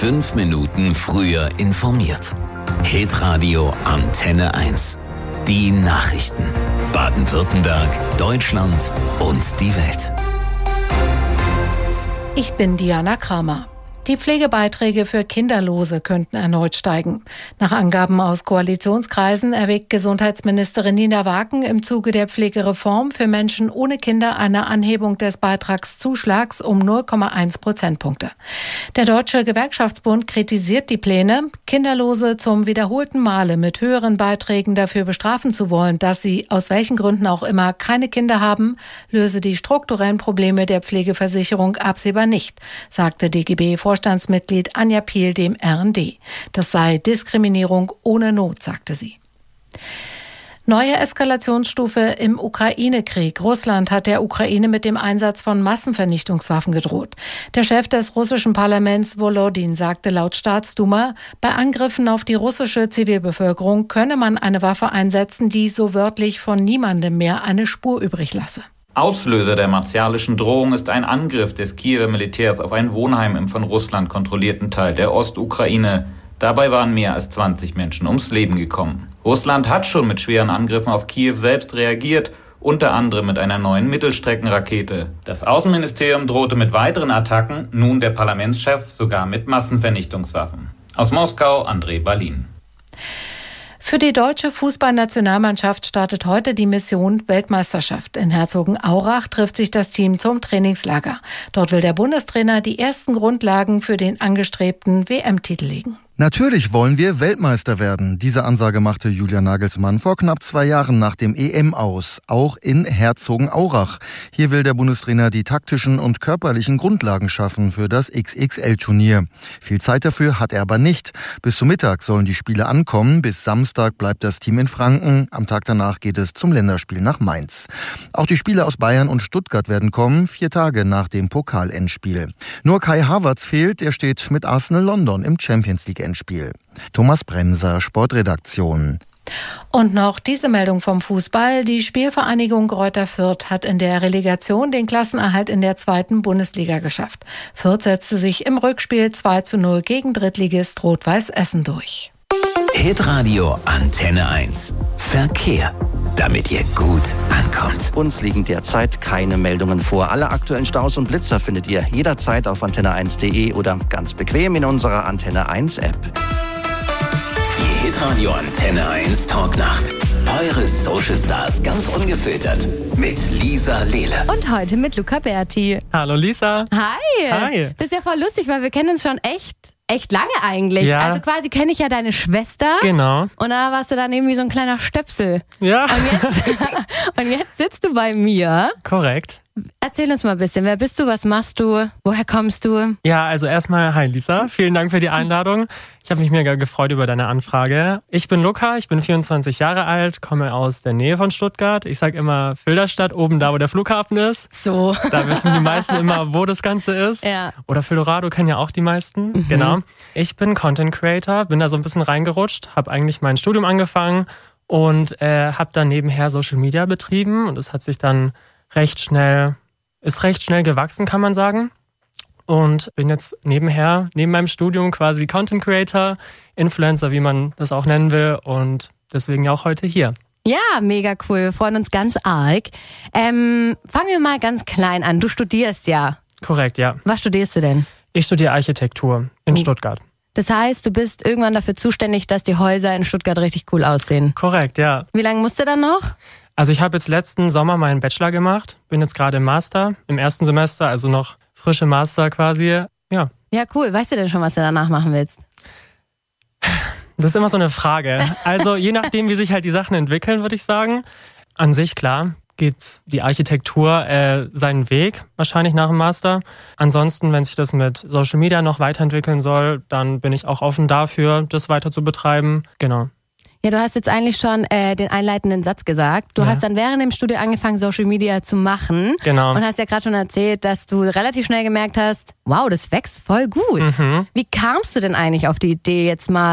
5 Minuten früher informiert. Hitradio Antenne 1. Die Nachrichten. Baden-Württemberg, Deutschland und die Welt. Ich bin Diana Kramer. Die Pflegebeiträge für Kinderlose könnten erneut steigen. Nach Angaben aus Koalitionskreisen erwägt Gesundheitsministerin Nina Waken im Zuge der Pflegereform für Menschen ohne Kinder eine Anhebung des Beitragszuschlags um 0,1 Prozentpunkte. Der Deutsche Gewerkschaftsbund kritisiert die Pläne, Kinderlose zum wiederholten Male mit höheren Beiträgen dafür bestrafen zu wollen, dass sie aus welchen Gründen auch immer keine Kinder haben, löse die strukturellen Probleme der Pflegeversicherung absehbar nicht, sagte DGB-Vorstandsmitglied Anja Piel dem RND. Das sei Diskriminierung ohne Not, sagte sie. Neue Eskalationsstufe im Ukraine-Krieg. Russland hat der Ukraine mit dem Einsatz von Massenvernichtungswaffen gedroht. Der Chef des russischen Parlaments Volodin sagte laut Staatsduma, bei Angriffen auf die russische Zivilbevölkerung könne man eine Waffe einsetzen, die so wörtlich von niemandem mehr eine Spur übrig lasse. Auslöser der martialischen Drohung ist ein Angriff des Kiewer Militärs auf ein Wohnheim im von Russland kontrollierten Teil der Ostukraine. Dabei waren mehr als 20 Menschen ums Leben gekommen. Russland hat schon mit schweren Angriffen auf Kiew selbst reagiert, unter anderem mit einer neuen Mittelstreckenrakete. Das Außenministerium drohte mit weiteren Attacken, nun der Parlamentschef sogar mit Massenvernichtungswaffen. Aus Moskau, André Balin. Für die deutsche Fußballnationalmannschaft startet heute die Mission Weltmeisterschaft. In Herzogenaurach trifft sich das Team zum Trainingslager. Dort will der Bundestrainer die ersten Grundlagen für den angestrebten WM-Titel legen. Natürlich wollen wir Weltmeister werden. Diese Ansage machte Julian Nagelsmann vor knapp 2 Jahren nach dem EM aus, auch in Herzogenaurach. Hier will der Bundestrainer die taktischen und körperlichen Grundlagen schaffen für das XXL-Turnier. Viel Zeit dafür hat er aber nicht. Bis zum Mittag sollen die Spiele ankommen. Bis Samstag bleibt das Team in Franken. Am Tag danach geht es zum Länderspiel nach Mainz. Auch die Spieler aus Bayern und Stuttgart werden kommen, 4 Tage nach dem Pokal-Endspiel. Nur Kai Havertz fehlt, er steht mit Arsenal London im Champions League Endspiel. Thomas Bremser, Sportredaktion. Und noch diese Meldung vom Fußball. Die Spielvereinigung Greuther Fürth hat in der Relegation den Klassenerhalt in der 2. Bundesliga geschafft. Fürth setzte sich im Rückspiel 2:0 gegen Drittligist Rot-Weiß Essen durch. Hitradio Antenne 1. Verkehr. Damit ihr gut ankommt. Uns liegen derzeit keine Meldungen vor. Alle aktuellen Staus und Blitzer findet ihr jederzeit auf antenne1.de oder ganz bequem in unserer Antenne 1 App. Die Hitradio Antenne 1 Talknacht. Eure Social Stars ganz ungefiltert. Mit Lisa Lehle. Und heute mit Luca Berti. Hallo Lisa. Hi. Hi. Das ist ja voll lustig, weil wir kennen uns schon echt lange eigentlich. Ja. Also quasi kenne ich ja deine Schwester. Genau. Und da warst du dann irgendwie so ein kleiner Stöpsel. Ja. Und jetzt sitzt du bei mir. Korrekt. Erzähl uns mal ein bisschen. Wer bist du? Was machst du? Woher kommst du? Ja, also erstmal, hi Lisa. Vielen Dank für die Einladung. Ich habe mich mega gefreut über deine Anfrage. Ich bin Luca, ich bin 24 Jahre alt, komme aus der Nähe von Stuttgart. Ich sage immer Filderstadt, oben da, wo der Flughafen ist. So. Da wissen die meisten immer, wo das Ganze ist. Ja. Oder Filorado kennen ja auch die meisten. Genau. Ich bin Content Creator, bin da so ein bisschen reingerutscht, habe eigentlich mein Studium angefangen und habe dann nebenher Social Media betrieben. Und es hat sich dann recht schnell gewachsen, kann man sagen. Und bin jetzt neben meinem Studium quasi Content Creator, Influencer, wie man das auch nennen will. Und deswegen auch heute hier. Ja, mega cool. Wir freuen uns ganz arg. Fangen wir mal ganz klein an. Du studierst ja. Korrekt, ja. Was studierst du denn? Ich studiere Architektur in Stuttgart. Das heißt, du bist irgendwann dafür zuständig, dass die Häuser in Stuttgart richtig cool aussehen. Korrekt, ja. Wie lange musst du dann noch? Also ich habe jetzt letzten Sommer meinen Bachelor gemacht, bin jetzt gerade im Master, im 1. Semester, also noch frische Master quasi, ja. Ja, cool. Weißt du denn schon, was du danach machen willst? Das ist immer so eine Frage. Also je nachdem, wie sich halt die Sachen entwickeln, würde ich sagen. An sich, klar, geht die Architektur seinen Weg, wahrscheinlich nach dem Master. Ansonsten, wenn sich das mit Social Media noch weiterentwickeln soll, dann bin ich auch offen dafür, das weiter zu betreiben. Genau. Ja, du hast jetzt eigentlich schon den einleitenden Satz gesagt. Du hast dann während dem Studium angefangen, Social Media zu machen. Genau. Und hast ja gerade schon erzählt, dass du relativ schnell gemerkt hast, wow, das wächst voll gut. Wie kamst du denn eigentlich auf die Idee, jetzt mal